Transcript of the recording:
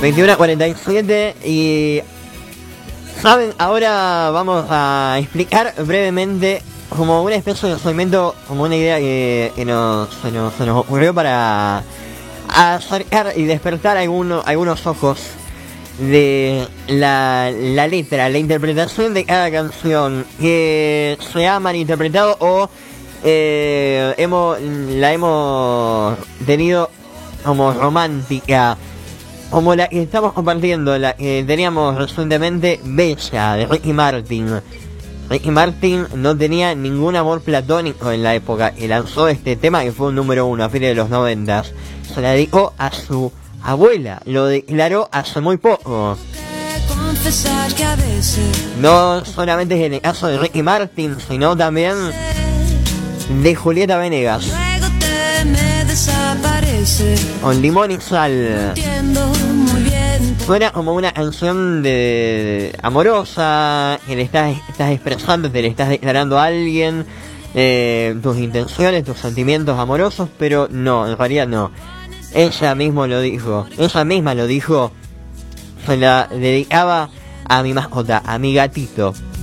21:47 y... ¿Saben? Ahora vamos a explicar brevemente como una especie de segmento, como una idea que se nos ocurrió para acercar y despertar algunos ojos de la letra, la interpretación de cada canción que se ha malinterpretado o la hemos tenido como romántica, como la que estamos compartiendo, la que teníamos recientemente, Bella, de Ricky Martin. Ricky Martin no tenía ningún amor platónico en la época y lanzó este tema que fue un número 1 a fines de los 90. Se la dedicó a su abuela, lo declaró hace muy poco. No solamente es en el caso de Ricky Martin, sino también de Julieta Venegas. Con Limón y Sal. Suena como una canción de amorosa, que le estás expresando, te le estás declarando a alguien tus intenciones, tus sentimientos amorosos, pero no, en realidad no. Ella misma lo dijo, se la dedicaba a mi mascota, a mi gatito.